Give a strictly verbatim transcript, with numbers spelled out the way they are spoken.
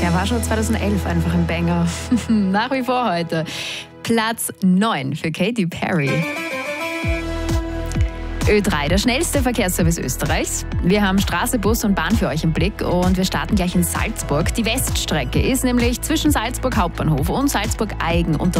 Der war schon zweitausendelf einfach ein Banger. Nach wie vor heute. Platz neun für Katy Perry. Ö drei, der schnellste Verkehrsservice Österreichs. Wir haben Straße, Bus und Bahn für euch im Blick und wir starten gleich in Salzburg. Die Weststrecke ist nämlich zwischen Salzburg Hauptbahnhof und Salzburg Aigen unter